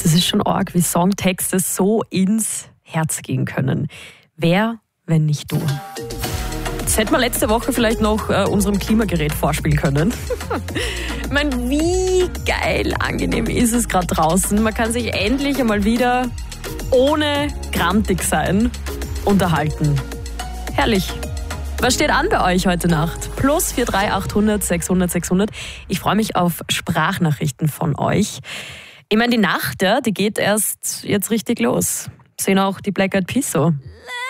Das ist schon arg, wie Songtexte so ins Herz gehen können. Wer, wenn nicht du? Das hätten wir letzte Woche vielleicht noch unserem Klimagerät vorspielen können. Ich meine, wie geil angenehm ist es gerade draußen. Man kann sich endlich einmal wieder ohne grantig sein unterhalten. Herrlich. Was steht an bei euch heute Nacht? Plus 43 800 600 600. Ich freue mich auf Sprachnachrichten von euch. Ich meine, die Nacht, die geht erst jetzt richtig los. Sehen auch die Black Eyed Peas so.